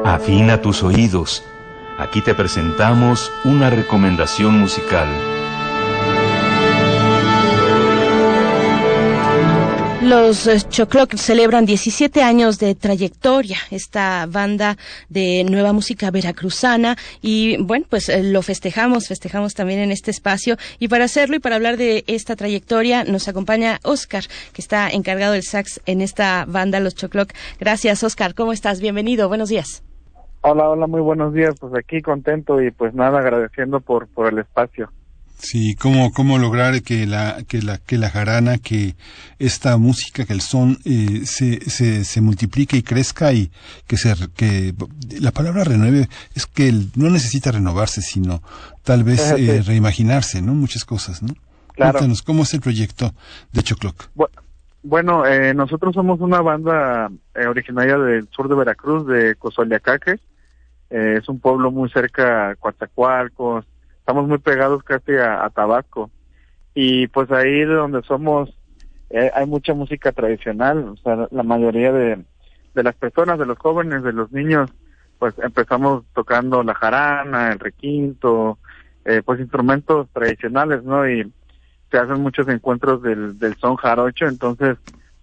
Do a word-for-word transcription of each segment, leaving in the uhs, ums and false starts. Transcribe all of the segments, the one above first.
Afina tus oídos. Aquí te presentamos una recomendación musical. Los Chocloc celebran diecisiete años de trayectoria, esta banda de nueva música veracruzana, y bueno, pues lo festejamos, festejamos también en este espacio, y para hacerlo y para hablar de esta trayectoria nos acompaña Óscar, que está encargado del sax en esta banda, los Chocloc. Gracias, Óscar, ¿cómo estás? Bienvenido, buenos días. Hola, hola, muy buenos días, pues aquí contento y pues nada, agradeciendo por por el espacio. Sí, cómo cómo lograr que la que la que la jarana, que esta música, que el son eh, se se se multiplique y crezca, y que se que la palabra renueve es que el, no necesita renovarse, sino tal vez eh, reimaginarse, ¿no? Muchas cosas, ¿no? Claro. Cuéntanos, ¿cómo es el proyecto de Chocloc? Bueno, eh, nosotros somos una banda eh, originaria del sur de Veracruz, de Cozoleacaque. Eh, es un pueblo muy cerca a Coatzacoalcos. Estamos muy pegados casi a, a Tabasco, y pues ahí de donde somos eh, hay mucha música tradicional. O sea, la mayoría de, de las personas, de los jóvenes, de los niños, pues empezamos tocando la jarana, el requinto, eh, pues instrumentos tradicionales, ¿no? Y se hacen muchos encuentros del, del son jarocho. Entonces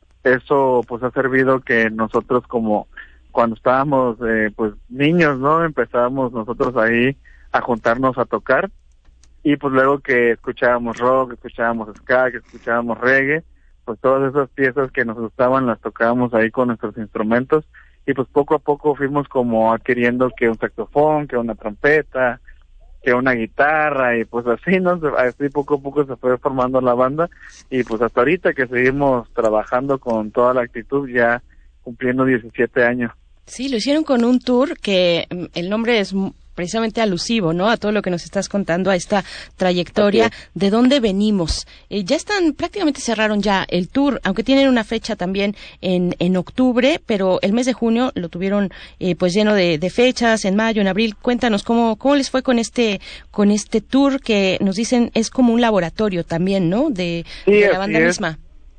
eso pues ha servido que nosotros, como cuando estábamos eh, pues niños, ¿no? Empezábamos nosotros ahí a juntarnos a tocar, y pues luego que escuchábamos rock, escuchábamos ska, que escuchábamos reggae, pues todas esas piezas que nos gustaban las tocábamos ahí con nuestros instrumentos, y pues poco a poco fuimos como adquiriendo que un saxofón, que una trompeta, que una guitarra, y pues así, ¿no? Así poco a poco se fue formando la banda, y pues hasta ahorita que seguimos trabajando con toda la actitud, ya cumpliendo diecisiete años. Sí, lo hicieron con un tour que el nombre es precisamente alusivo, ¿no? A todo lo que nos estás contando, a esta trayectoria, okay. De dónde venimos. Eh, ya están, prácticamente cerraron ya el tour, aunque tienen una fecha también en en octubre, pero el mes de junio lo tuvieron eh, pues lleno de, de fechas, en mayo, en abril. Cuéntanos cómo cómo les fue con este con este tour, que nos dicen es como un laboratorio también, ¿no? De, sí, de la banda es. misma.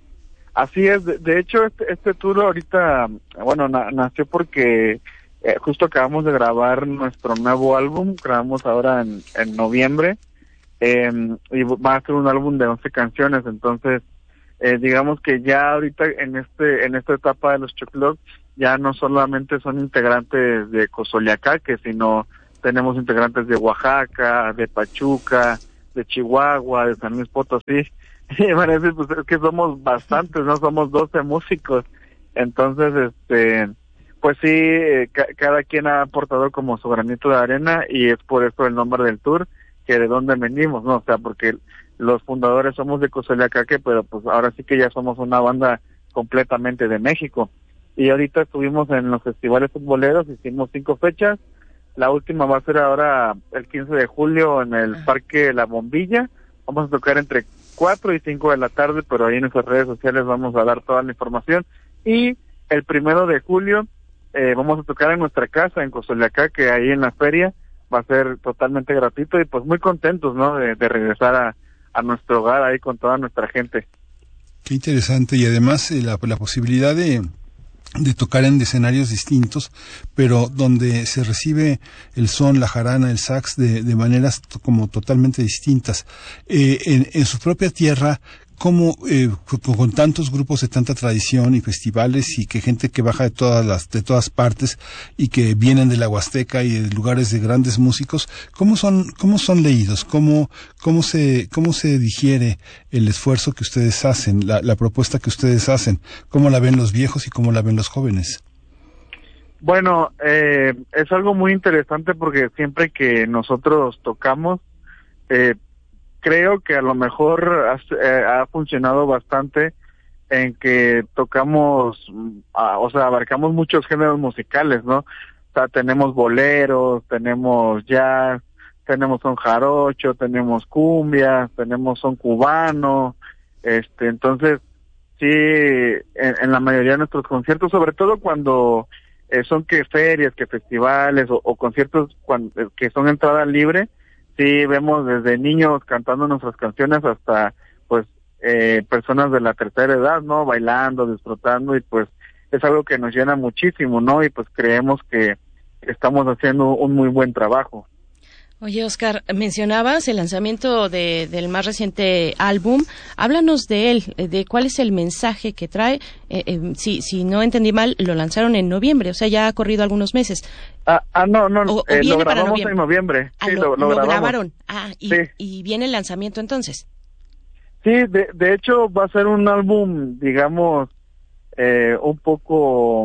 Así es. De, de hecho, este, este tour ahorita, bueno, na, nació porque Eh, justo acabamos de grabar nuestro nuevo álbum. Grabamos ahora en, en noviembre, eh, y va a ser un álbum de once canciones. Entonces, eh, digamos que ya ahorita en este en esta etapa de los Chocloc ya no solamente son integrantes de Cozoleacaque, sino tenemos integrantes de Oaxaca, de Pachuca, de Chihuahua, de San Luis Potosí. Y parece pues es que somos bastantes, no somos doce músicos. Entonces, este pues sí, eh, ca- cada quien ha aportado como su granito de arena, y es por eso el nombre del tour, que de dónde venimos, ¿no? O sea, porque los fundadores somos de Cozoleacaque, pero pues ahora sí que ya somos una banda completamente de México. Y ahorita estuvimos en los festivales futboleros, hicimos cinco fechas. La última va a ser ahora el quince de julio en el Parque La Bombilla. Vamos a tocar entre cuatro y cinco de la tarde, pero ahí en nuestras redes sociales vamos a dar toda la información. Y el primero de julio Eh, vamos a tocar en nuestra casa en Cozoleacaque, ahí en la feria. Va a ser totalmente gratuito, y pues muy contentos, ¿no? De, de regresar a, a nuestro hogar ahí con toda nuestra gente. Qué interesante, y además eh, la, la posibilidad de de tocar en escenarios distintos, pero donde se recibe el son, la jarana, el sax de, de maneras to- como totalmente distintas. Eh, en, en su propia tierra, ¿cómo, eh, con, con tantos grupos de tanta tradición y festivales, y que gente que baja de todas las, de todas partes, y que vienen de la Huasteca y de lugares de grandes músicos, cómo son, cómo son leídos, cómo, cómo se, cómo se digiere el esfuerzo que ustedes hacen, la, la propuesta que ustedes hacen, cómo la ven los viejos y cómo la ven los jóvenes? Bueno, eh, es algo muy interesante, porque siempre que nosotros tocamos, eh, creo que a lo mejor ha, eh, ha funcionado bastante en que tocamos, ah, o sea, abarcamos muchos géneros musicales, ¿no? O sea, tenemos boleros, tenemos jazz, tenemos son jarocho, tenemos cumbia, tenemos son cubano, este, entonces, sí, en, en la mayoría de nuestros conciertos, sobre todo cuando eh, son que ferias, que festivales, o, o conciertos cuando, que son entrada libre, sí vemos desde niños cantando nuestras canciones hasta pues eh, personas de la tercera edad, ¿no? Bailando, disfrutando, y pues es algo que nos llena muchísimo, ¿no? Y pues creemos que estamos haciendo un muy buen trabajo. Oye, Oscar, mencionabas el lanzamiento de, del más reciente álbum. Háblanos de él, de cuál es el mensaje que trae. Eh, eh, si, si no entendí mal, lo lanzaron en noviembre, o sea, ya ha corrido algunos meses. Ah, ah no, no, o, o eh, lo grabamos noviembre. en noviembre. Ah, sí, lo, lo, lo, lo grabaron. Ah, y, sí. y viene el lanzamiento entonces. Sí, de, de hecho va a ser un álbum, digamos, eh, un poco,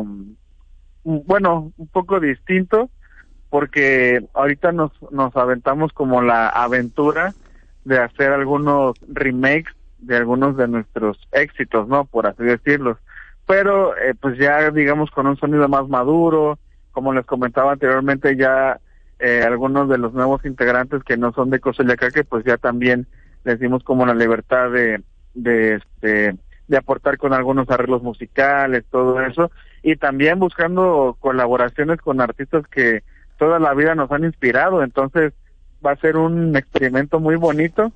bueno, un poco distinto, porque ahorita nos, nos aventamos como la aventura de hacer algunos remakes de algunos de nuestros éxitos, ¿no? Por así decirlo. Pero, eh, pues ya, digamos, con un sonido más maduro, como les comentaba anteriormente, ya eh, algunos de los nuevos integrantes que no son de Cosoleacaque, pues ya también les dimos como la libertad de, de, este, de aportar con algunos arreglos musicales, todo eso, y también buscando colaboraciones con artistas que toda la vida nos han inspirado. Entonces va a ser un experimento muy bonito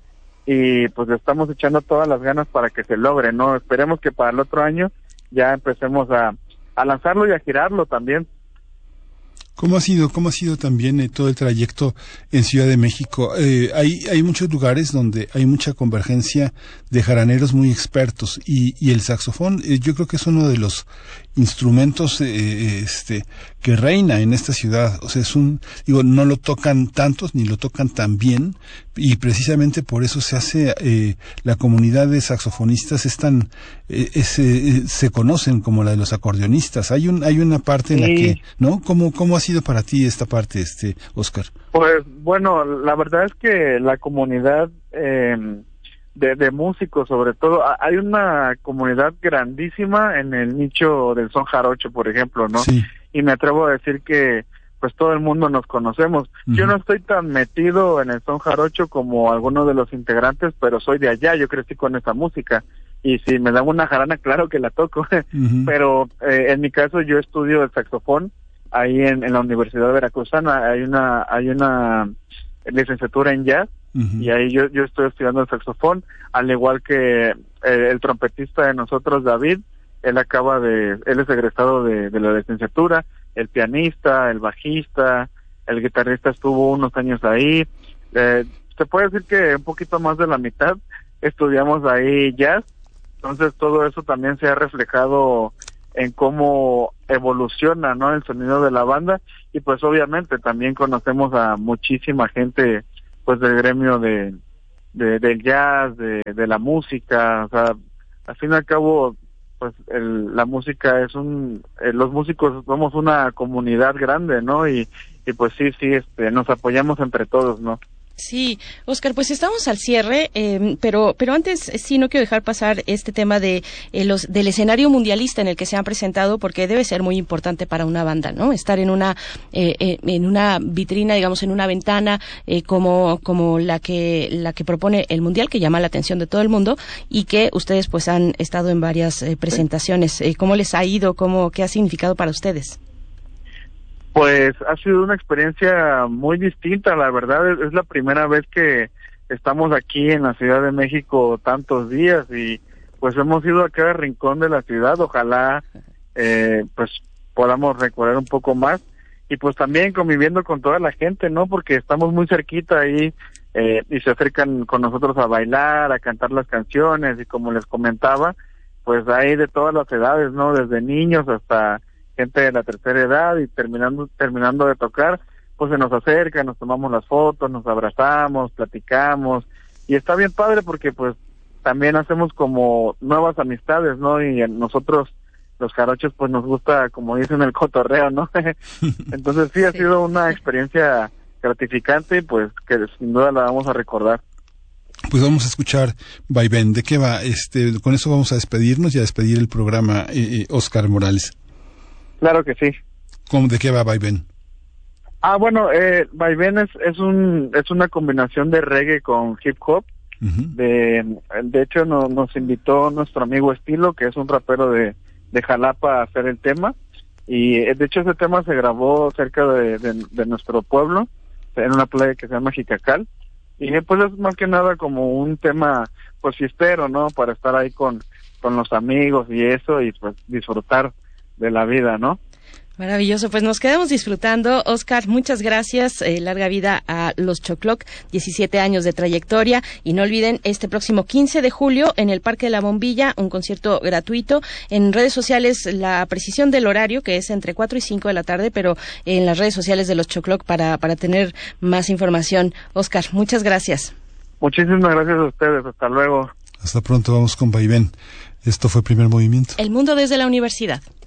y pues le estamos echando todas las ganas para que se logre, ¿no? Esperemos que para el otro año ya empecemos a, a lanzarlo y a girarlo también. ¿Cómo ha sido, cómo ha sido también eh, todo el trayecto en Ciudad de México? Eh, hay, hay muchos lugares donde hay mucha convergencia de jaraneros muy expertos y, y el saxofón, eh, yo creo que es uno de los instrumentos eh, este que reina en esta ciudad. O sea, es un, digo, no lo tocan tantos ni lo tocan tan bien, y precisamente por eso se hace eh, la comunidad de saxofonistas es tan eh, es, eh, se conocen como la de los acordeonistas. Hay un hay una parte en la que, ¿no? ¿Cómo cómo ha sido para ti esta parte, este Oscar? Pues bueno, la verdad es que la comunidad eh, de, de músicos, sobre todo, hay una comunidad grandísima en el nicho del son jarocho, por ejemplo, ¿no? Sí. Y me atrevo a decir que pues todo el mundo nos conocemos. Uh-huh. Yo no estoy tan metido en el son jarocho como algunos de los integrantes, pero soy de allá, yo crecí con esa música. Y si me dan una jarana, claro que la toco. Uh-huh. Pero eh, en mi caso yo estudio el saxofón ahí en, en la Universidad Veracruzana. Hay una hay una licenciatura en jazz. Uh-huh. Y ahí yo yo estoy estudiando el saxofón, al igual que eh, el trompetista de nosotros, David. Él acaba de, él es egresado de, de la licenciatura, el pianista, el bajista, el guitarrista estuvo unos años ahí. Eh, se puede decir que un poquito más de la mitad estudiamos ahí jazz. Entonces todo eso también se ha reflejado en cómo evoluciona, ¿no?, el sonido de la banda. Y pues obviamente también conocemos a muchísima gente pues del gremio de, de del jazz, de, de la música. O sea, al fin y al cabo, pues el, la música es un, eh, los músicos somos una comunidad grande, ¿no? Y, y pues sí, sí, este, nos apoyamos entre todos, ¿no? Sí, Oscar, pues estamos al cierre, eh, pero pero antes eh, sí no quiero dejar pasar este tema de eh, los del escenario mundialista en el que se han presentado, porque debe ser muy importante para una banda, ¿no? Estar en una eh, eh, en una vitrina, digamos, en una ventana eh, como como la que la que propone el mundial, que llama la atención de todo el mundo, y que ustedes pues han estado en varias eh, presentaciones. Eh, ¿Cómo les ha ido? ¿Cómo qué ha significado para ustedes? Pues ha sido una experiencia muy distinta, la verdad. Es, es la primera vez que estamos aquí en la Ciudad de México tantos días y pues hemos ido a cada rincón de la ciudad. Ojalá eh, pues podamos recorrer un poco más y pues también conviviendo con toda la gente, ¿no? Porque estamos muy cerquita ahí eh, y se acercan con nosotros a bailar, a cantar las canciones, y como les comentaba, pues hay de todas las edades, ¿no? Desde niños hasta gente de la tercera edad, y terminando terminando de tocar, pues se nos acerca, nos tomamos las fotos, nos abrazamos, platicamos, y está bien padre porque pues también hacemos como nuevas amistades, ¿no? Y a nosotros los jarochos pues nos gusta, como dicen, el cotorreo, ¿no? Entonces sí ha sí. sido una experiencia gratificante y pues que sin duda la vamos a recordar. Pues vamos a escuchar Vaivén. ¿De qué va? Este, con eso vamos a despedirnos y a despedir el programa, eh, Oscar Morales. Claro que sí. ¿Cómo, de qué va Vaivén? Ah, bueno, eh, Vaivén es, es un es una combinación de reggae con hip hop. Uh-huh. De de hecho no, nos invitó nuestro amigo Estilo, que es un rapero de, de Jalapa, a hacer el tema. Y de hecho ese tema se grabó cerca de, de, de nuestro pueblo, en una playa que se llama Jicacal. Y pues es más que nada como un tema pues fiestero, ¿no? Para estar ahí con, con los amigos y eso, y pues disfrutar de la vida, ¿no? Maravilloso, pues nos quedamos disfrutando. Oscar, muchas gracias, eh, larga vida a los Chocloc, diecisiete años de trayectoria, y no olviden este próximo quince de julio en el Parque de la Bombilla, un concierto gratuito. En redes sociales la precisión del horario, que es entre cuatro y cinco de la tarde, pero en las redes sociales de los Chocloc para, para tener más información. Oscar, muchas gracias. Muchísimas gracias a ustedes, hasta luego. Hasta pronto, vamos con Vaivén. Esto fue Primer Movimiento. El mundo desde la universidad.